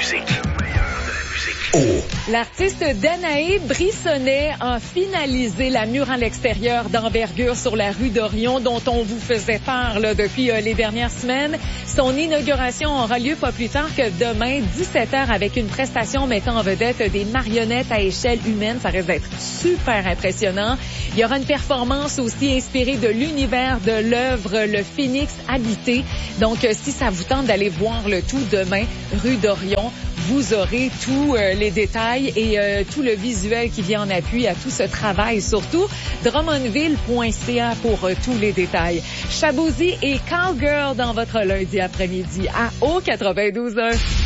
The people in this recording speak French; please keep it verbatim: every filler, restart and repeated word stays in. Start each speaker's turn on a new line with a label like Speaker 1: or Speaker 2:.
Speaker 1: musique. Oh.
Speaker 2: L'artiste Danae Brissonnet a finalisé la mur à l'extérieur d'envergure sur la rue d'Orion dont on vous faisait part là, depuis euh, les dernières semaines. Son inauguration aura lieu pas plus tard que demain, dix-sept heures, avec une prestation mettant en vedette des marionnettes à échelle humaine. Ça risque d'être super impressionnant. Il y aura une performance aussi inspirée de l'univers de l'œuvre Le Phénix habité. Donc, euh, si ça vous tente d'aller voir le tout demain, rue d'Orion, vous aurez tous euh, les détails et euh, tout le visuel qui vient en appui à tout ce travail. Surtout, drummondville point c a pour euh, tous les détails. Shaboozey et Cowgirl dans votre lundi après-midi à O quatre-vingt-douze point un.